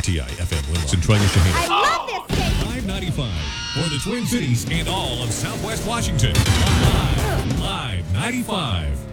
WTI FM Winlock, Centralia, Shahina. I love this station. 595 for the Twin Cities and all of Southwest Washington. Live 95.